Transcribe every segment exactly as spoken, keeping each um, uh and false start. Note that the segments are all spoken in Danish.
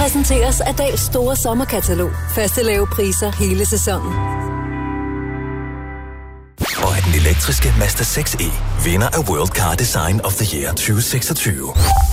præsenteres af Dahls store sommerkatalog. Faste lave priser hele sæsonen. Og er den elektriske Mazda seks E vinder af World Car Design of the Year tyve seksogtyve.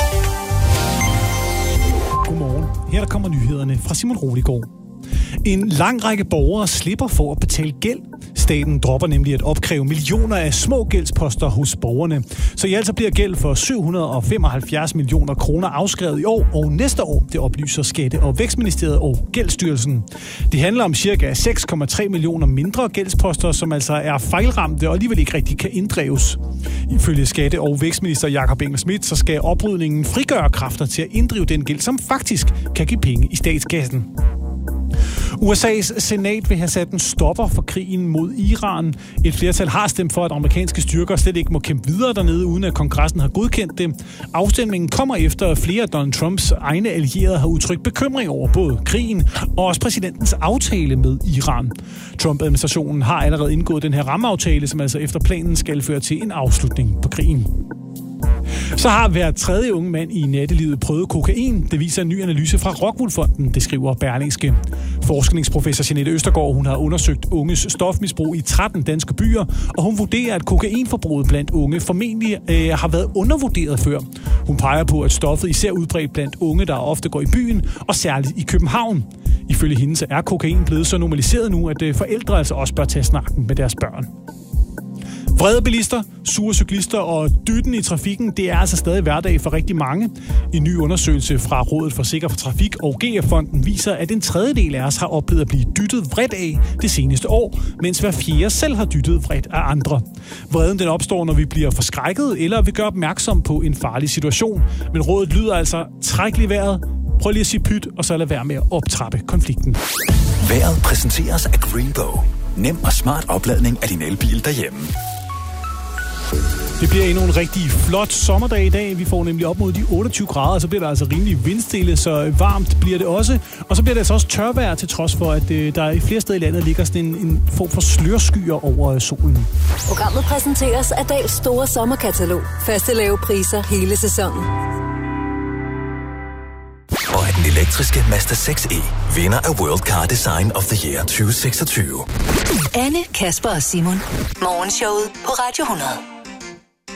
Godmorgen. Her der kommer nyhederne fra Simon Roligård. En lang række borgere slipper for at betale gæld. Staten dropper nemlig at opkræve millioner af små gældsposter hos borgerne. Så i altså bliver gæld for syv hundrede og femoghalvfjerds millioner kroner afskrevet i år og næste år, det oplyser Skatte- og Vækstministeriet og Gældsstyrelsen. Det handler om cirka seks komma tre millioner mindre gældsposter, som altså er fejlramte og alligevel ikke rigtig kan inddrives. Ifølge Skatte- og Vækstminister Jakob Engel-Schmidt, så skal oprydningen frigøre kræfter til at inddrive den gæld, som faktisk kan give penge i statskassen. U S A's senat vil have sat en stopper for krigen mod Iran. Et flertal har stemt for, at amerikanske styrker slet ikke må kæmpe videre dernede, uden at kongressen har godkendt det. Afstemningen kommer efter, at flere af Donald Trumps egne allierede har udtrykt bekymring over både krigen og også præsidentens aftale med Iran. Trump-administrationen har allerede indgået den her rammeaftale, som altså efter planen skal føre til en afslutning på krigen. Så har hver tredje unge mand i nattelivet prøvet kokain. Det viser en ny analyse fra Rockwool-fonden, det skriver Berlingske. Forskningsprofessor Jeanette Østergaard, hun har undersøgt unges stofmisbrug i tretten danske byer, og hun vurderer, at kokainforbruget blandt unge formentlig øh, har været undervurderet før. Hun peger på, at stoffet især udbredt blandt unge, der ofte går i byen, og særligt i København. Ifølge hende så er kokain blevet så normaliseret nu, at øh, forældre altså også bør tage snakken med deres børn. Vrede bilister, sure cyklister og dytten i trafikken, det er altså stadig hverdag for rigtig mange. En ny undersøgelse fra Rådet for Sikker Trafik og G F-fonden viser, at en tredjedel af os har oplevet at blive dyttet vredt af det seneste år, mens hver fjerde selv har dyttet vredt af andre. Vreden den opstår, når vi bliver forskrækket eller vi gør opmærksom på en farlig situation. Men rådet lyder altså: træk lige vejret, prøv lige at sige pyt, og så lad være med at optrappe konflikten. Vejret præsenteres af Greenbow. Nem og smart opladning af din elbil derhjemme. Det bliver endnu en rigtig flot sommerdag i dag. Vi får nemlig op mod de otteogtyve grader, og så bliver der altså rimelig vindstille, så varmt bliver det også. Og så bliver det altså også tørvejr, til trods for, at øh, der i flere steder i landet ligger sådan en, en form for slørskyer over solen. Programmet præsenteres af Dahls store sommerkatalog. Faste lave priser hele sæsonen. Og er den elektriske Mazda seks E vinder af World Car Design of the Year tyve seksogtyve. Anne, Kasper og Simon. Morgenshowet på Radio hundrede.